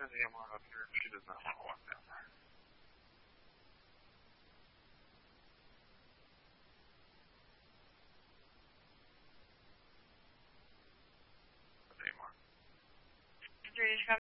Cindy, I'm up here. She does not want to walk down there. Good day, Mark. Did you